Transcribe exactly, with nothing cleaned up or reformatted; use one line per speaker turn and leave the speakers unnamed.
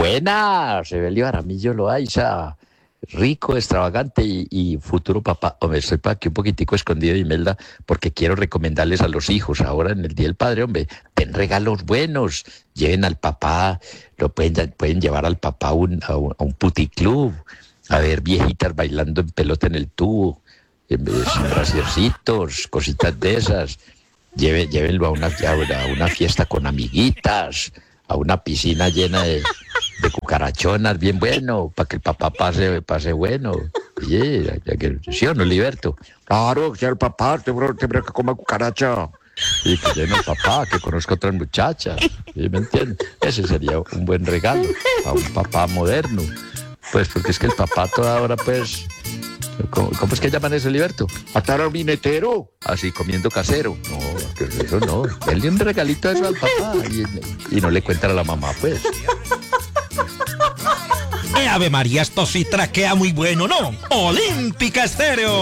Buenas, Rebelio Aramillo Loaiza, rico, extravagante y, y futuro papá. Hombre, estoy para aquí un poquitico escondido, Imelda, porque quiero recomendarles a los hijos ahora en el Día del Padre, hombre, den regalos buenos, lleven al papá, lo pueden, pueden llevar al papá a un, a un, a un puticlub, a ver viejitas bailando en pelota en el tubo, en vez de brasiercitos, cositas de esas. Lleve, llévenlo a una, a una fiesta con amiguitas, a una piscina llena de, de cucarachonas, bien bueno, para que el papá pase, pase bueno. Oye, ya, ya que, ¿sí o no, Liberto?
Claro, sea el papá, siempre que coma cucaracha.
Y que llene el papá, que conozca otras muchachas. ¿Sí me entiendes? Ese sería un buen regalo a un papá moderno. Pues porque es que el papá toda hora, pues... ¿Cómo, cómo es que llaman eso, Liberto?
¿Atar al vinetero?
Así, comiendo casero. No, que eso no. Denle un regalito a eso al papá y, y no le cuentan a la mamá, pues.
¡Eh, Ave María, esto sí traquea muy bueno, ¿no? Olímpica Estéreo.